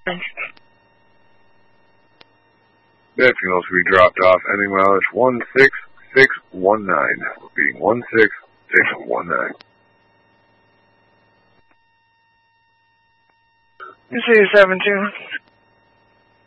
Deputies will be dropped off. Ending mileage 16619. Repeating 16619. You see 72.